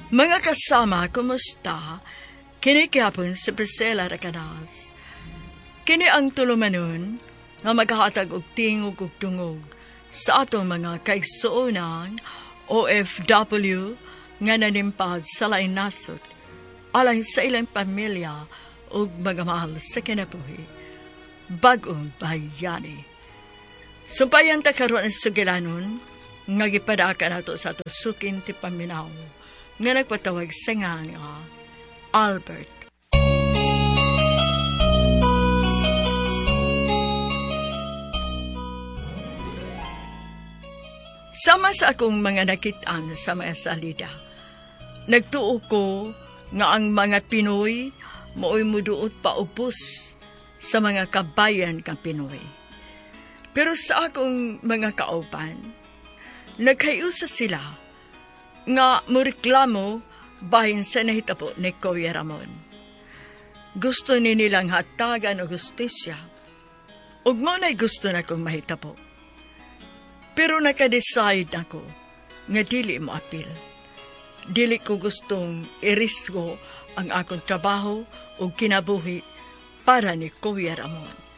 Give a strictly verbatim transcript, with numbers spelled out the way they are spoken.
Mga kasama, kumusta? Kini kihapon si Priscilla Racadas. Kini ang tulumanon nga maghahatag og tingog ug tungog sa atong mga kaigsuonang O F W nga nanimpad sa lain nasod, alay sa ilang pamilya ug mga mahal sa kinabuhi. Bagong bayani. Sumpayan ta karon ang sugilanon nga gipadaka nato sa ato sukin ti paminaw nga nagpatawag sa nga nga Albert. Sama sa akong mga nakitaan sa mga salida, nagtuo ko nga ang mga Pinoy mooy muduot paupos sa mga kabayan ka Pinoy. Pero sa akong mga kauban, nagkayusa sila nga mureklamo bahin sa nahitabo ni Kuya Ramon. Gusto ni nilang hatagan o justisya, ug mo na'y gusto na kong mahitabo. Pero nakadecide ako nga dili mo apil. Dili ko gustong irisgo ang akong trabaho o kinabuhi para ni Kuya Ramon.